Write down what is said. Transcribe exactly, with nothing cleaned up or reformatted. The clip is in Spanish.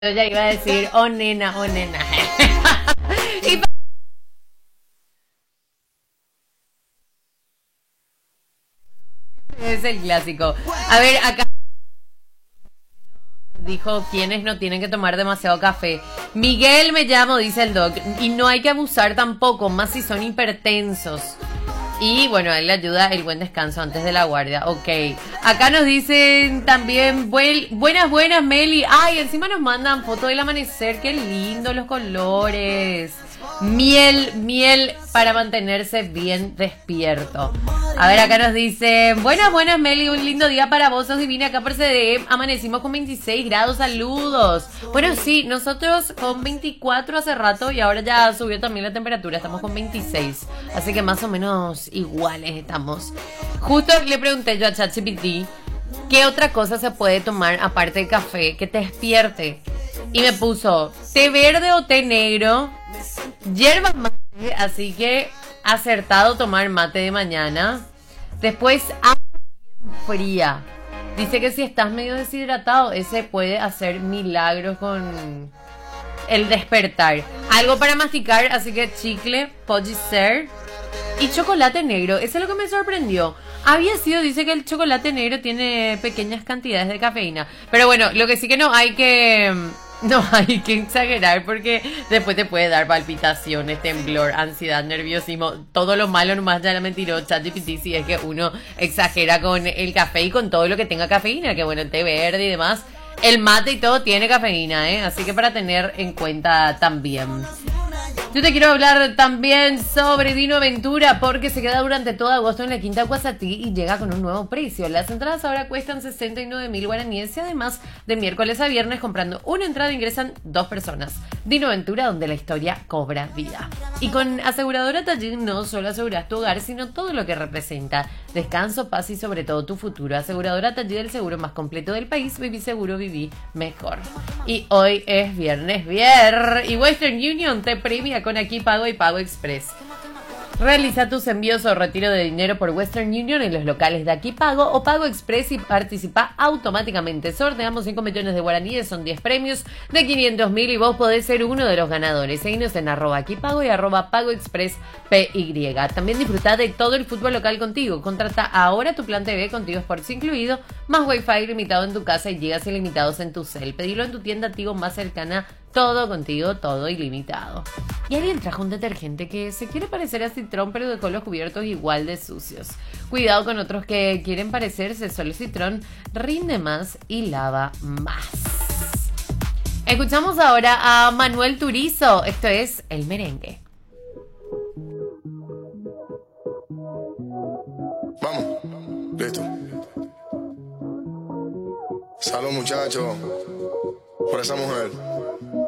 Yo ya iba a decir, oh nena, oh nena. Y es el clásico. A ver, acá dijo quienes no tienen que tomar demasiado café. Miguel me llamo, dice el doc, y no hay que abusar tampoco, más si son hipertensos. Y bueno, a él le ayuda el buen descanso antes de la guardia. Ok. Acá nos dicen también, buen, buenas, buenas, Meli. Ay, encima nos mandan foto del amanecer. Qué lindo los colores. Miel, miel para mantenerse bien despierto. A ver, acá nos dicen, buenas, buenas, Meli, un lindo día para vos, sos divina, acá por C D E, amanecimos con veintiséis grados, saludos. Bueno, sí, nosotros con veinticuatro hace rato y ahora ya subió también la temperatura, estamos con veintiséis, así que más o menos iguales estamos. Justo le pregunté yo a ChatGPT, ¿qué otra cosa se puede tomar aparte del café que te despierte? Y me puso, té verde o té negro, hierba mate, así que acertado tomar mate de mañana. Después agua fría. Dice que si estás medio deshidratado, ese puede hacer milagros con el despertar. Algo para masticar, así que chicle, ser y chocolate negro. Eso es lo que me sorprendió. Había sido, dice que el chocolate negro tiene pequeñas cantidades de cafeína. Pero bueno, lo que sí que no hay que... No hay que exagerar porque después te puede dar palpitaciones, temblor, ansiedad, nerviosismo, todo lo malo nomás ya la mentiró ChatGPT si es que uno exagera con el café y con todo lo que tenga cafeína, que bueno, el té verde y demás, el mate y todo tiene cafeína, ¿eh? Así que para tener en cuenta también. Yo te quiero hablar también sobre Dino Aventura porque se queda durante todo agosto en la Quinta Guasatí y llega con un nuevo precio. Las entradas ahora cuestan sesenta y nueve mil guaraníes y además de miércoles a viernes comprando una entrada ingresan dos personas. Dino Aventura, donde la historia cobra vida. Y con Aseguradora Taller no solo aseguras tu hogar, sino todo lo que representa descanso, paz y sobre todo tu futuro. Aseguradora Taller, el seguro más completo del país. Viví seguro, viví mejor. Y hoy es viernes, viernes y Western Union te premia con Aquí Pago y Pago Express. Realiza tus envíos o retiro de dinero por Western Union en los locales de Aquí Pago o Pago Express y participa automáticamente. Sorteamos cinco millones de guaraníes, son diez premios de quinientos mil y vos podés ser uno de los ganadores. Seguinos en arroba Aquí Pago y arroba Pago Express P Y. También disfruta de todo el fútbol local contigo. Contrata ahora tu plan T V con Tigo Sports incluido, más Wi-Fi ilimitado en tu casa y gigas ilimitados en tu cel. Pedilo en tu tienda Tigo más cercana. Todo contigo, todo ilimitado. Y alguien trajo un detergente que se quiere parecer a Citrón, pero con los cubiertos igual de sucios. Cuidado con otros que quieren parecerse, solo Citrón rinde más y lava más. Escuchamos ahora a Manuel Turizo. Esto es El Merengue. Vamos, listo. Salud, muchachos, por esa mujer.